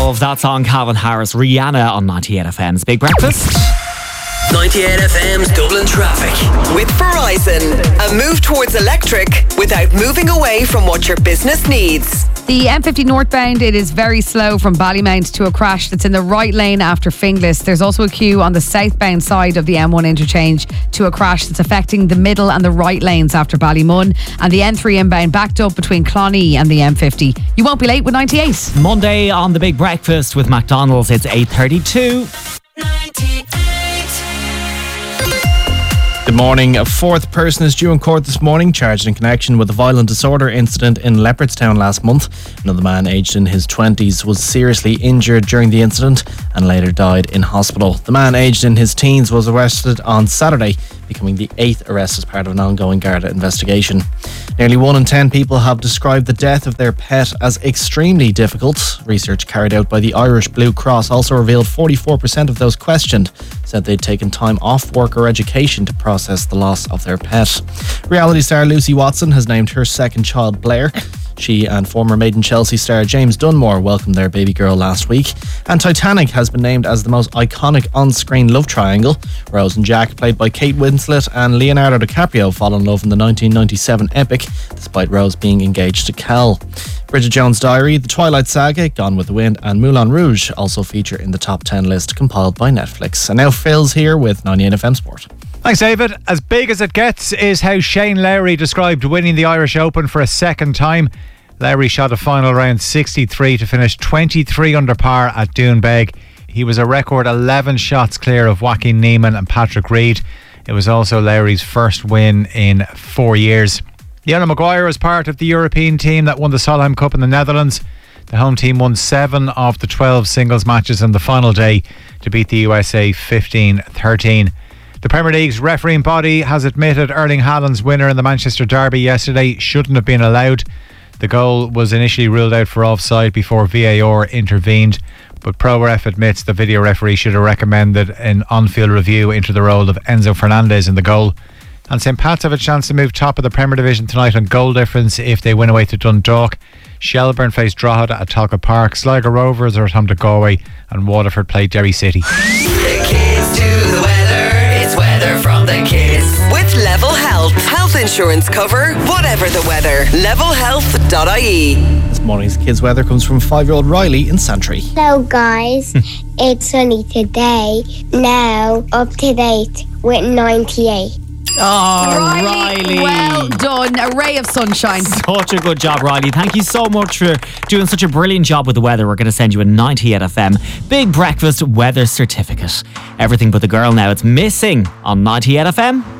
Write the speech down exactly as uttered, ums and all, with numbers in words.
Love. That song, Calvin Harris, Rihanna on ninety-eight F M's Big Breakfast. ninety-eight F M's Dublin traffic. With Verizon, a move towards electric without moving away from what your business needs. The M fifty northbound, it is very slow from Ballymount to a crash that's in the right lane after Finglas. There's also a queue on the southbound side of the M one interchange to a crash that's affecting the middle and the right lanes after Ballymun. And the N three inbound backed up between Clonee and the M fifty. You won't be late with ninety-eight. Monday on the Big Breakfast with McDonald's, it's eight thirty-two. Good morning. A fourth person is due in court this morning, charged in connection with a violent disorder incident in Leopardstown last month. Another man aged in his twenties was seriously injured during the incident and later died in hospital. The man aged in his teens was arrested on Saturday, becoming the eighth arrest as part of an ongoing Garda investigation. Nearly one in ten people have described the death of their pet as extremely difficult. Research carried out by the Irish Blue Cross also revealed forty-four percent of those questioned said they'd taken time off work or education to process the loss of their pet. Reality star Lucy Watson has named her second child Blair. She and former Made in Chelsea star James Dunmore welcomed their baby girl last week. And Titanic has been named as the most iconic on-screen love triangle. Rose and Jack, played by Kate Winslet and Leonardo DiCaprio, fall in love in the nineteen ninety-seven epic, despite Rose being engaged to Cal. Bridget Jones' Diary, The Twilight Saga, Gone with the Wind and Moulin Rouge also feature in the top ten list compiled by Netflix. And now Phil's here with ninety-eight F M Sport. Thanks, David. As big as it gets is how Shane Lowry described winning the Irish Open for a second time. Lowry shot a final round sixty-three to finish twenty-three under par at Doonbeg. He was a record eleven shots clear of Joaquin Niemann and Patrick Reed. It was also Lowry's first win in four years. Leona Maguire was part of the European team that won the Solheim Cup in the Netherlands. The home team won seven of the twelve singles matches on the final day to beat the U S A fifteen thirteen. The Premier League's refereeing body has admitted Erling Haaland's winner in the Manchester Derby yesterday shouldn't have been allowed. The goal was initially ruled out for offside before V A R intervened, but ProRef admits the video referee should have recommended an on-field review into the role of Enzo Fernandez in the goal. And Saint Pat's have a chance to move top of the Premier Division tonight on goal difference if they win away to Dundalk. Shelburne face Drogheda at Talca Park. Sligo Rovers are at home to Galway, and Waterford play Derry City. The kids do the weather. It's weather from the kids. With Level Health. Health insurance cover, whatever the weather. level health dot I E. This morning's kids' weather comes from five-year-old Riley in Santry. Hello guys, it's sunny today. Now up to date with ninety-eight. Oh, Riley, Riley. well done. A ray of sunshine. Such a good job, Riley. Thank you so much for doing such a brilliant job with the weather. We're going to send you a ninety-eight F M Big Breakfast weather certificate. Everything but the girl now. It's missing on ninety-eight F M.